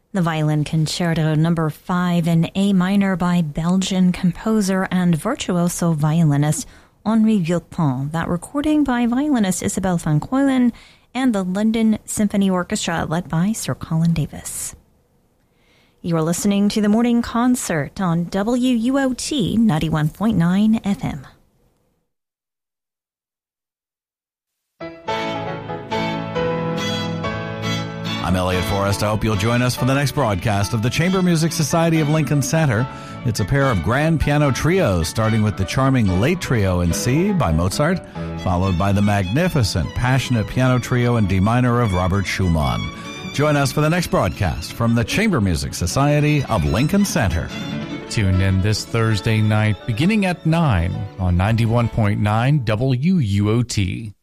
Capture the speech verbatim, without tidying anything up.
The Violin Concerto number five in A minor by Belgian composer and virtuoso violinist Henri Villepin. That recording by violinist Isabelle van Keulen and the London Symphony Orchestra led by Sir Colin Davis. You're listening to the Morning Concert on W U O T ninety-one point nine F M. I'm Elliot Forrest. I hope you'll join us for the next broadcast of the Chamber Music Society of Lincoln Center. It's a pair of grand piano trios, starting with the charming Late Trio in C by Mozart, followed by the magnificent Passionate Piano Trio in D minor of Robert Schumann. Join us for the next broadcast from the Chamber Music Society of Lincoln Center. Tune in this Thursday night beginning at nine on ninety-one point nine W U O T.